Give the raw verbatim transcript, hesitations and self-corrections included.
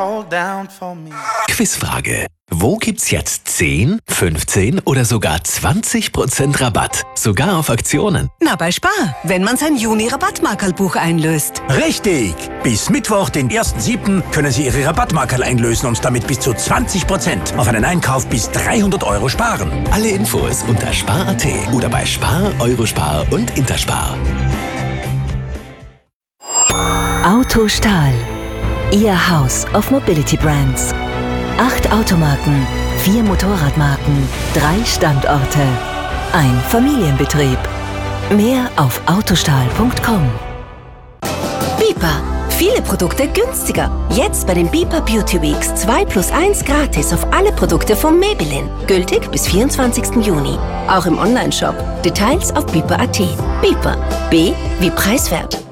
Quizfrage. Wo gibt's jetzt zehn, fünfzehn oder sogar zwanzig Prozent Rabatt? Sogar auf Aktionen. Na, bei Spar, wenn man sein Juni-Rabattmarkerlbuch einlöst. Richtig! Bis Mittwoch, den ersten siebten können Sie Ihre Rabattmarkerl einlösen und damit bis zu zwanzig Prozent auf einen Einkauf bis dreihundert Euro sparen. Alle Infos unter spar punkt at oder bei Spar, Eurospar und Interspar. Autostahl. Ihr House of Mobility Brands. Acht Automarken, vier Motorradmarken, drei Standorte. Ein Familienbetrieb. Mehr auf autostahl punkt com. Bipa. Viele Produkte günstiger. Jetzt bei den Bipa Beauty Weeks zwei plus eins gratis auf alle Produkte von Maybelline. Gültig bis vierundzwanzigsten Juni. Auch im Onlineshop. Details auf bipa punkt at. Bipa. B wie preiswert.